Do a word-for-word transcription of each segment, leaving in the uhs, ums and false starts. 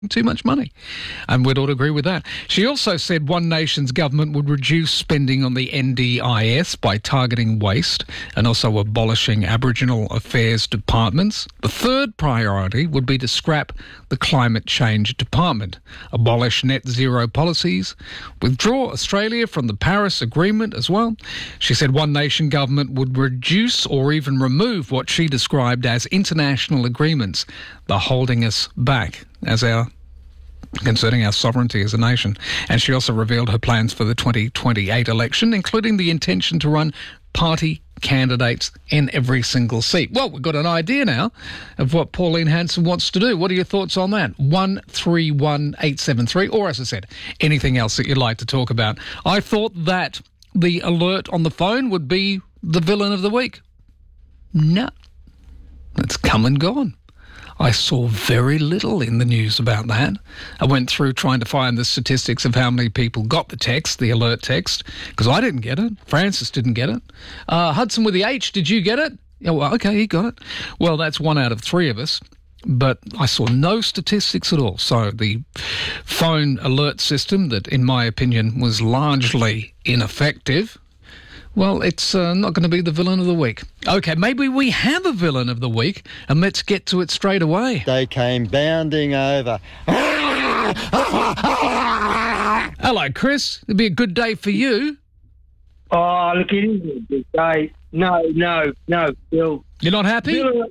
too much money. And we'd all agree with that. She also said One Nation's government would reduce spending on the N D I S by targeting waste and also abolishing Aboriginal Affairs departments. The third priority would be to scrap the Climate Change Department, abolish net zero policies, withdraw Australia from the Paris Agreement as well. She said One Nation government would reduce or even remove what she described as international agreements that are holding us back as our concerning our sovereignty as a nation. And she also revealed her plans for the twenty twenty-eight election, including the intention to run party candidates in every single seat. Well, we've got an idea now of what Pauline Hanson wants to do. What are your thoughts on that? one three one eight seven three, or as I said, anything else that you'd like to talk about. I thought that the alert on the phone would be the villain of the week. No, it's come and gone. I saw very little in the news about that. I went through trying to find the statistics of how many people got the text, the alert text, because I didn't get it. Francis didn't get it. Uh, Hudson with the H, did you get it? Yeah, well, okay, he got it. Well, that's one out of three of us. But I saw no statistics at all. So the phone alert system that, in my opinion, was largely ineffective, well, it's uh, not going to be the villain of the week. OK, maybe we have a villain of the week, and let's get to it straight away. They came bounding over. Hello, Chris. It'd be a good day for you. Oh, look, it is a good day. No, no, no, Bill. You're not happy? Bill,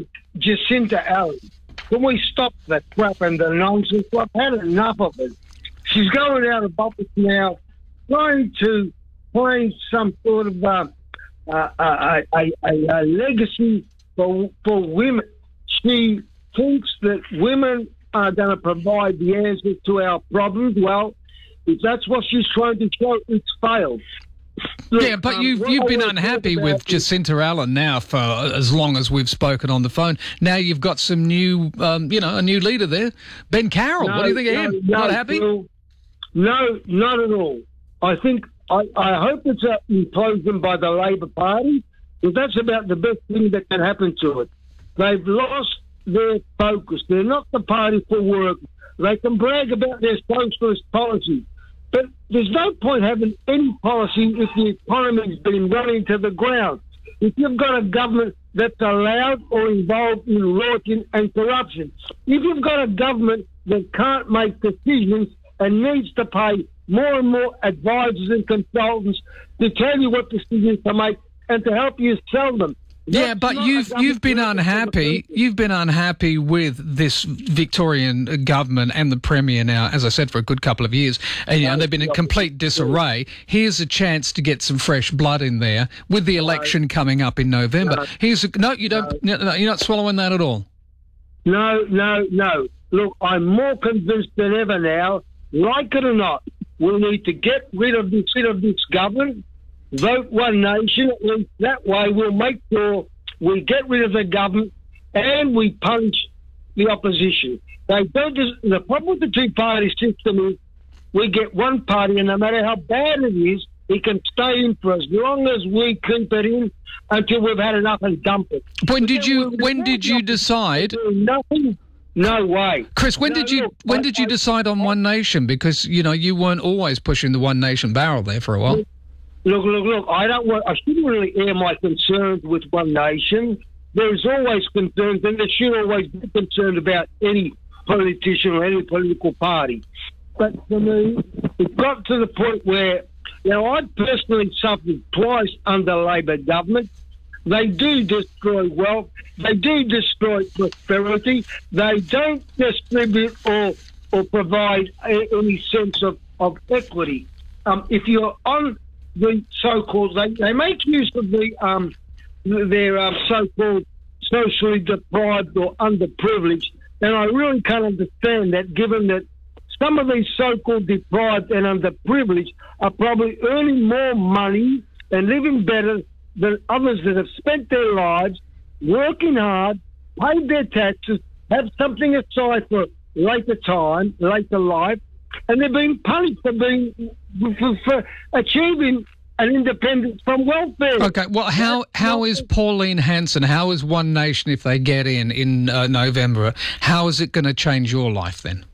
Jacinta Allen. Can we stop the crap and the nonsense? I've had enough of it. She's going out of office now, trying to find some sort of uh, uh, a, a, a, a legacy for for women. She thinks that women are going to provide the answers to our problems. Well, if that's what she's trying to show, it's failed. Look, yeah, but um, you've you've been I unhappy with Jacinta Allen now for as long as we've spoken on the phone. Now you've got some new, um, you know, a new leader there, Ben Carroll. No, what do you think no, of him? no, Not happy? Bill, no, not at all. I think I, I hope it's an implosion by the Labor Party, because that's about the best thing that can happen to it. They've lost their focus. They're not the party for work. They can brag about their socialist policy, but there's no point having any policy if the economy's been running to the ground. If you've got a government that's allowed or involved in rioting and corruption, if you've got a government that can't make decisions and needs to pay more and more advisors and consultants to tell you what decisions to make and to help you sell them. Yeah, but you've you've been unhappy. You've been unhappy with this Victorian government and the Premier now, as I said, for a good couple of years. And you know, they've been in complete disarray. Here's a chance to get some fresh blood in there with the election coming up in November. Here's a, no, you don't. No, no, you're not swallowing that at all. No, no, no. Look, I'm more convinced than ever now. Like it or not, we need to get rid of this, rid of this government. Vote One Nation. At least that way we'll make sure we get rid of the government and we punish the opposition. They don't just, the problem with the two-party system is we get one party, and no matter how bad it is, it can stay in for as long as we keep it in until we've had enough and dump it. When did you When did you decide? Nothing. No way. Chris, when no, did you look, when I, did you I, decide on One Nation? Because you know you weren't always pushing the One Nation barrel there for a while. Look, look, look. I don't want. I shouldn't really air my concerns with One Nation. There's always concerns, and there should always be concerned about any politician or any political party. But for me, it got to the point where, you know, I personally suffered twice under Labor government. They do destroy wealth. They do destroy prosperity. They don't distribute or or provide a, any sense of, of equity. Um, if you're on the so-called, they, they make use of the um, their um, so-called socially deprived or underprivileged, and I really can't understand that, given that some of these so-called deprived and underprivileged are probably earning more money and living better than others that have spent their lives working hard, paid their taxes, have something aside for later time, later life, and they're being punished for being for, for achieving an independence from welfare. Okay, well, how how is Pauline Hanson, how is One Nation, if they get in in uh, November, how is it going to change your life then?